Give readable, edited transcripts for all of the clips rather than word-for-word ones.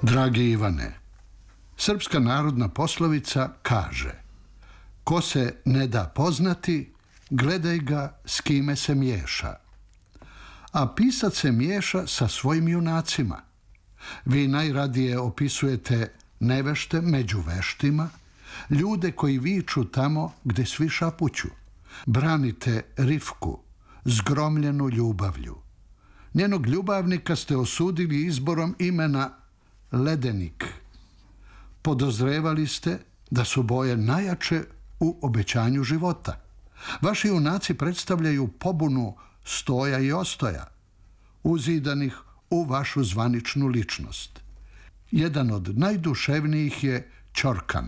Dragi Ivane, srpska narodna poslovica kaže: ko se ne da poznati, gledaj ga s kime se miješa. A pisac se miješa sa svojim junacima. Vi najradije opisujete nevešte među veštima, ljude koji viču tamo gde svi šapuću. Branite Rifku, zgromljenu ljubavlju. Njenog ljubavnika ste osudili izborom imena Ledenik. Podozrevali ste da su boje najjače u obećanju života. Vaši junaci predstavljaju pobunu Stoja i Ostoja, uzidanih u vašu zvaničnu ličnost. Jedan od najduševnijih je Ćorkan,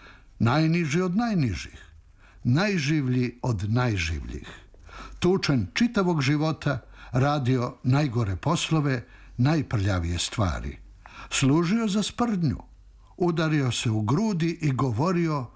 najniži od najnižih, najživlji od najživljih. Tučen čitavog života, radio najgore poslove, najprljavije stvari. Služio za sprdnju, udario se u grudi i govorio: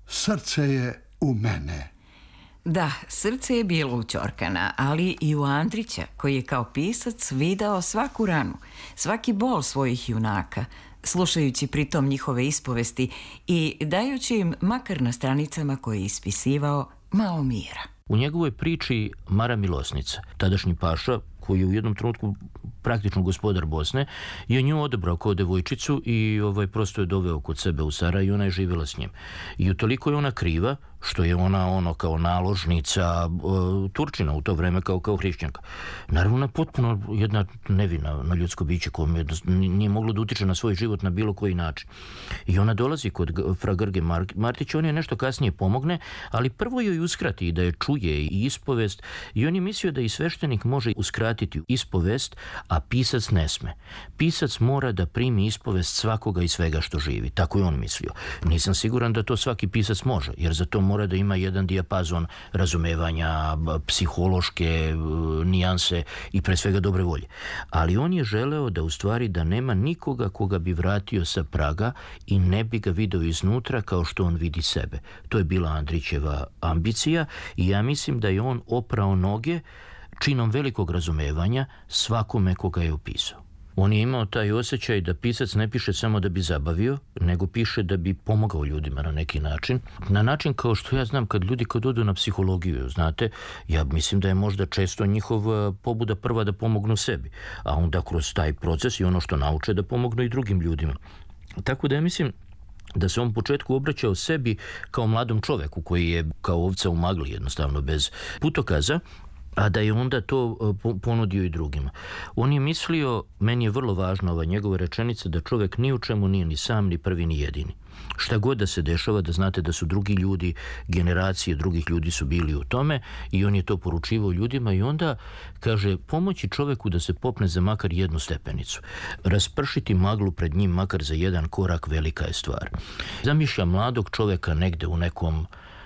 srce je u mene. Da, srce je bilo u Ćorkana, ali i u Andrića, koji je kao pisac video svaku ranu, svaki bol svojih junaka, slušajući pritom njihove ispovesti i dajući im, makar na stranicama koje je ispisivao, malo mira. U njegovoj priči Mara Milosnica, tadašnji paša, koji je u jednom trenutku praktično gospodar Bosne, je nju odabrao kao devojčicu i prosto je doveo kod sebe u Saraj i ona je živjela s njim. I utoliko je ona kriva što je ona kao naložnica Turčina u to vreme kao hrišćanka. Naravno, ona je potpuno jedna nevina na ljudsko biće kome nije moglo da utiče na svoj život na bilo koji način. I ona dolazi kod fra Grge Martića, on je nešto kasnije pomogne, ali prvo joj uskrati da je čuje i ispovest i on je mislio da i sveštenik može uskratiti ispovest, a pisac ne sme. Pisac mora da primi ispovest svakoga i svega što živi. Tako je on mislio. Nisam siguran da to svaki pisac može, jer za to mora da ima jedan dijapazon razumevanja, psihološke nijanse i pre svega dobre volje. Ali on je želeo da u stvari da nema nikoga koga bi vratio sa praga i ne bi ga video iznutra kao što on vidi sebe. To je bila Andrićeva ambicija i ja mislim da je on oprao noge činom velikog razumevanja svakome koga je opisao. On je imao taj osjećaj da pisac ne piše samo da bi zabavio, nego piše da bi pomogao ljudima na neki način. Na način kao što ja znam kad ljudi kad odu na psihologiju, znate, ja mislim da je možda često njihova pobuda prva da pomognu sebi, a onda kroz taj proces i ono što nauče da pomognu i drugim ljudima. Tako da ja mislim da se on u početku obraćao sebi kao mladom čoveku koji je kao ovca u magli, jednostavno bez putokaza, a da je onda to ponudio i drugima. On je mislio, meni je vrlo važna ova njegova rečenica, da čovjek ni u čemu nije ni sam, ni prvi, ni jedini. Šta god da se dešava, da znate da su drugi ljudi, generacije drugih ljudi su bili u tome i on je to poručivao ljudima i onda kaže pomoći čovjeku da se popne za makar jednu stepenicu. Raspršiti maglu pred njim makar za jedan korak velika je stvar. Zamišlja mladog čovjeka negde u nekom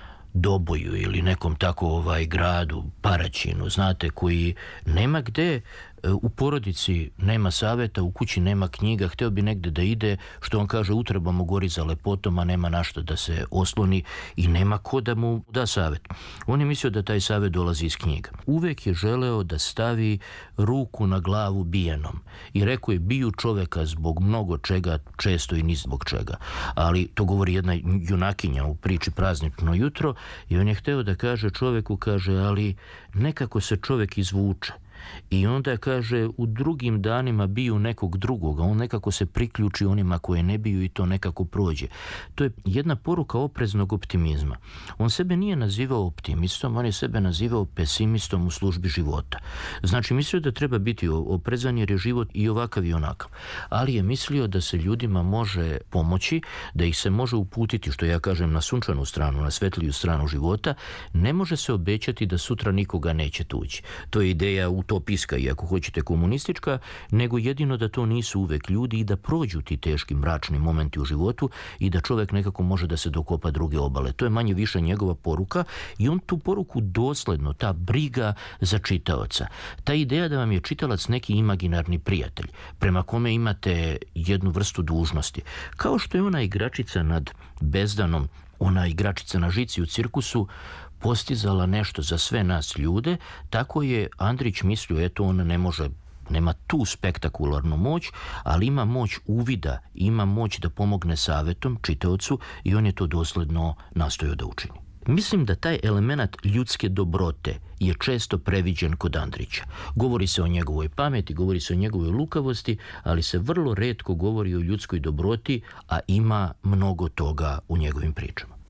Doboju ili nekom tako gradu, Paraćinu, znate, koji nema gde, u porodici nema saveta, u kući nema knjiga, hteo bi negde da ide, što on kaže, utrebamo gori za lepotom, a nema na što da se osloni i nema ko da mu da savet. On je mislio da taj savet dolazi iz knjiga. Uvek je želeo da stavi ruku na glavu bijenom i rekao je biju čoveka zbog mnogo čega, često i ni zbog čega. Ali to govori jedna junakinja u priči Praznično jutro i on je hteo da kaže čoveku, kaže, ali nekako se čovek izvuče. I onda kaže u drugim danima biju nekog drugoga, on nekako se priključi onima koje ne biju i to nekako prođe. To je jedna poruka opreznog optimizma. On sebe nije nazivao optimistom, on je sebe nazivao pesimistom u službi života. Znači mislio da treba biti oprezan jer je život i ovakav i onakav. Ali je mislio da se ljudima može pomoći, da ih se može uputiti, što ja kažem, na sunčanu stranu, na svetliju stranu života. Ne može se obećati da sutra nikoga neće tući. To je ideja utopijska i ako hoćete komunistička, nego jedino da to nisu uvek ljudi i da prođu ti teški mračni momenti u životu i da čovjek nekako može da se dokopa druge obale. To je manje više njegova poruka i on tu poruku dosledno, ta briga za čitaoca, ta ideja da vam je čitalac neki imaginarni prijatelj prema kome imate jednu vrstu dužnosti. Kao što je ona igračica nad bezdanom, ona igračica na žici u cirkusu postizala nešto za sve nas ljude, tako je Andrić mislio, eto on ne može Nema tu spektakularnu moć, ali ima moć uvida, ima moć da pomogne savjetom čitaocu i on je to dosledno nastojao da učini. Mislim da taj element ljudske dobrote je često previđen kod Andrića. Govori se o njegovoj pameti, govori se o njegovoj lukavosti, ali se vrlo retko govori o ljudskoj dobroti, a ima mnogo toga u njegovim pričama.